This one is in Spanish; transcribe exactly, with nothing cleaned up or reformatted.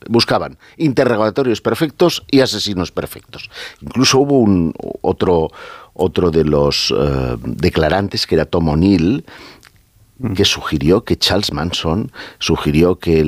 buscaban interrogatorios perfectos y asesinos perfectos. Incluso hubo un otro, otro de los uh, declarantes, que era Tom O'Neill, que sugirió que Charles Manson, sugirió que